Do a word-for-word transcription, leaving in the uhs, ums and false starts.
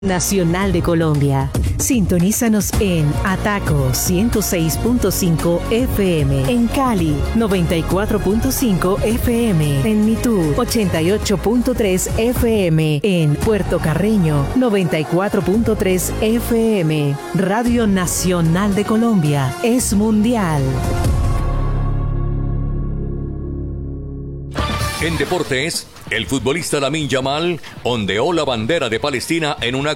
Nacional de Colombia. Sintonízanos en Ataco ciento seis punto cinco F M, en Cali noventa y cuatro punto cinco F M, en Mitú ochenta y ocho punto tres F M, en Puerto Carreño noventa y cuatro punto tres F M. Radio Nacional de Colombia es mundial. En deportes, el futbolista Lamine Yamal ondeó la bandera de Palestina en una